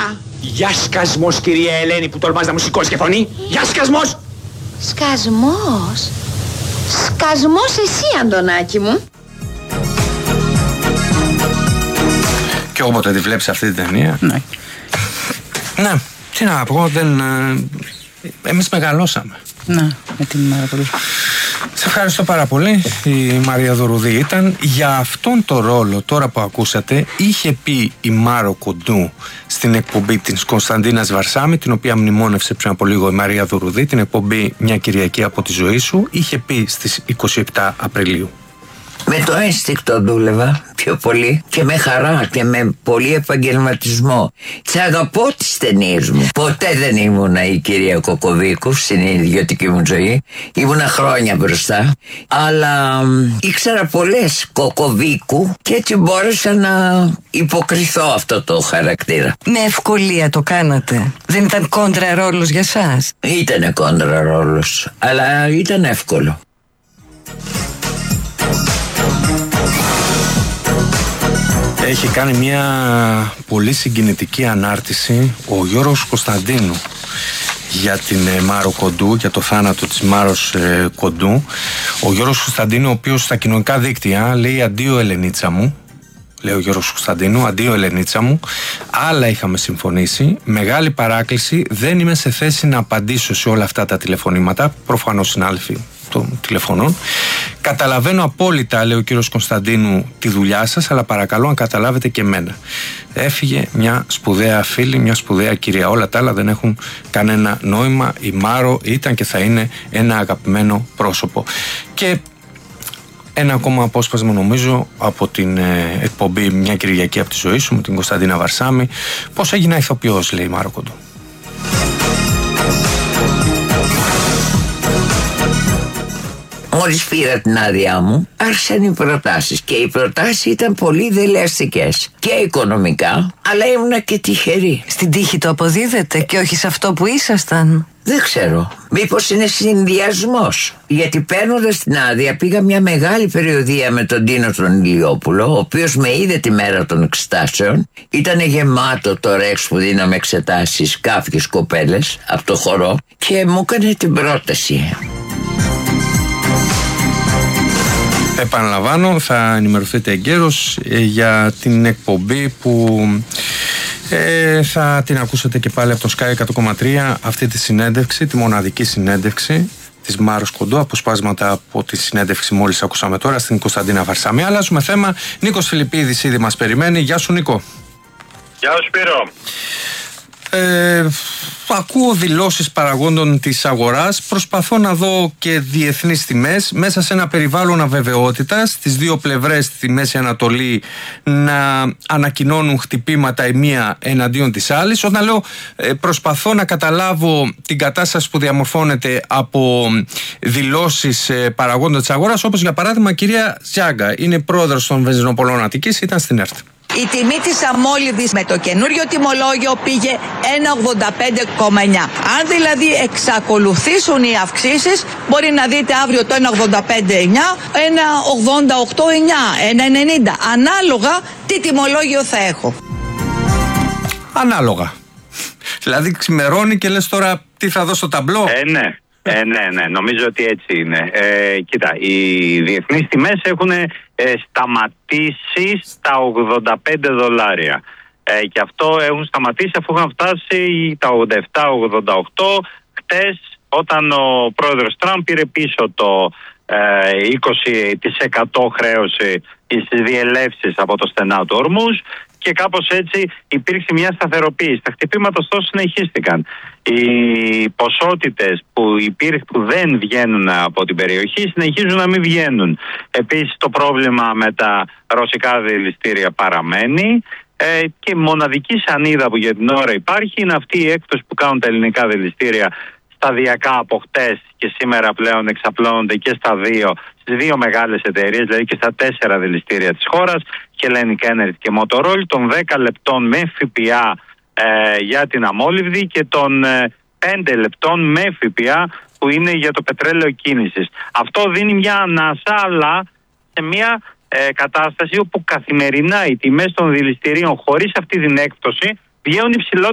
Γεια σκασμός, κυρία Ελένη, που τολμάς να μου σηκώσεις και φωνή. Γεια σκασμός. Σκασμός. Σκασμός εσύ, Αντωνάκη μου. Και όποτε τη βλέπεις αυτή την ταινία. Ναι. Ναι, τι να πω, εμείς μεγαλώσαμε. Ναι, με την Μάρα Κοντού. Σε ευχαριστώ πάρα πολύ. Η Μαρία Δουρουδή ήταν. Για αυτόν τον ρόλο τώρα που ακούσατε είχε πει η Μάρο Κοντού στην εκπομπή της Κωνσταντίνας Βαρσάμι, την οποία μνημόνευσε πριν από λίγο η Μαρία Δουρουδή, την εκπομπή «Μια Κυριακή από τη ζωή σου», είχε πει στις 27 Απριλίου. Με το ένστικτο δούλευα πιο πολύ και με χαρά και με πολύ επαγγελματισμό. Τις αγαπώ τις ταινίες μου. Ποτέ δεν ήμουνα η κυρία Κοκοβίκου στην ιδιωτική μου ζωή. Ήμουνα χρόνια μπροστά. Αλλά ήξερα πολλές Κοκοβίκου και έτσι μπόρεσα να υποκριθώ αυτό το χαρακτήρα. Με ευκολία το κάνατε. Δεν ήταν κόντρα ρόλος για σας? Ήτανε κόντρα ρόλος, αλλά ήταν εύκολο. Έχει κάνει μια πολύ συγκινητική ανάρτηση ο Γιώργος Κωνσταντίνου για την Μάρο Κοντού, για το θάνατο της Μάρος Κοντού. Ο Γιώργος Κωνσταντίνου, ο οποίος στα κοινωνικά δίκτυα λέει «Αντίο Ελενίτσα μου», λέει ο Γιώργος Κωνσταντίνου, «Αντίο Ελενίτσα μου, άλλα είχαμε συμφωνήσει, μεγάλη παράκληση, δεν είμαι σε θέση να απαντήσω σε όλα αυτά τα τηλεφωνήματα», προφανώς συνάδελφοι των τηλεφωνών. «Καταλαβαίνω απόλυτα», λέει ο κύριος Κωνσταντίνου, «τη δουλειά σας, αλλά παρακαλώ να καταλάβετε και εμένα. Έφυγε μια σπουδαία φίλη, μια σπουδαία κυρία. Όλα τα άλλα δεν έχουν κανένα νόημα. Η Μάρο ήταν και θα είναι ένα αγαπημένο πρόσωπο». Και ένα ακόμα απόσπασμα, νομίζω, από την εκπομπή «Μια Κυριακή από τη ζωή σου» με την Κωνσταντίνα Βαρσάμι. «Πώς έγινα ηθοποιός», λέει η Μάρο Κοντού. Μόλις πήρα την άδειά μου, άρχισαν οι προτάσεις και οι προτάσεις ήταν πολύ δελεαστικές και οικονομικά, αλλά ήμουνα και τυχερή. Στην τύχη το αποδίδετε και όχι σε αυτό που ήσασταν? Δεν ξέρω, μήπως είναι συνδυασμός. Γιατί παίρνοντας την άδεια πήγα μια μεγάλη περιοδεία με τον Τίνο τον Ηλιόπουλο, ο οποίος με είδε τη μέρα των εξετάσεων. Ήταν γεμάτο το ρεξ που δίναμε εξετάσεις κάποιες κοπέλες από το χορό και μου έκανε την πρόταση. Επαναλαμβάνω, θα ενημερωθείτε εγκαίρως για την εκπομπή που θα την ακούσετε και πάλι από το Sky 100,3, αυτή τη συνέντευξη, τη μοναδική συνέντευξη της Μάρος Κοντού, αποσπάσματα από τη συνέντευξη μόλις ακούσαμε τώρα στην Κωνσταντίνα Βαρσάμι. Αλλάζουμε θέμα. Νίκος Φιλιππίδης ήδη μας περιμένει. Γεια σου, Νίκο. Γεια σου, Σπύρο. Ακούω δηλώσεις παραγόντων της αγοράς, προσπαθώ να δω και διεθνείς τιμές μέσα σε ένα περιβάλλον αβεβαιότητας, στις δύο πλευρές στη Μέση Ανατολή να ανακοινώνουν χτυπήματα η μία εναντίον της άλλης. Όταν λέω προσπαθώ να καταλάβω την κατάσταση που διαμορφώνεται από δηλώσεις παραγόντων της αγοράς, όπως για παράδειγμα η κυρία Ζιάγκα, είναι πρόεδρος των Βενζινοπολών Αττικής, ήταν στην ΕΡΤ. Η τιμή της αμόλυβδης με το καινούριο τιμολόγιο πήγε 1,85,9. Αν δηλαδή εξακολουθήσουν οι αυξήσεις, μπορεί να δείτε αύριο το 1,85,9, 1,88,9, 1,90. Ανάλογα τι τιμολόγιο θα έχω. Ανάλογα. Δηλαδή ξημερώνει και λες τώρα τι θα δω στο ταμπλό. Ναι, νομίζω ότι έτσι είναι. Κοίτα, οι διεθνείς τιμές έχουν σταματήσει στα $85. Και αυτό έχουν σταματήσει αφού είχαν φτάσει τα 87-88 χτες, όταν ο πρόεδρος Τραμπ πήρε πίσω το 20% χρέωση στις διελεύσεις από το στενά του Ορμούζ και κάπως έτσι υπήρξε μια σταθεροποίηση. Τα χτυπήματα ωστόσο συνεχίστηκαν. Οι ποσότητες που δεν βγαίνουν από την περιοχή συνεχίζουν να μην βγαίνουν. Επίσης το πρόβλημα με τα ρωσικά δηληστήρια παραμένει και η μοναδική σανίδα που για την ώρα υπάρχει είναι αυτή η έκπτωση που κάνουν τα ελληνικά δηληστήρια σταδιακά από χτες και σήμερα πλέον εξαπλώνονται και στις δύο μεγάλες εταιρείες, δηλαδή και στα 4 δηληστήρια της χώρας, Hellenic Energy και Motorola, των 10 λεπτών με ΦΠΑ για την αμόλυβδη και των 5 λεπτών με ΦΠΑ που είναι για το πετρέλαιο κίνησης. Αυτό δίνει μια ανάσα, αλλά σε μια κατάσταση όπου καθημερινά οι τιμές των δηληστηρίων χωρίς αυτή την έκπτωση βγαίνουν υψηλότερες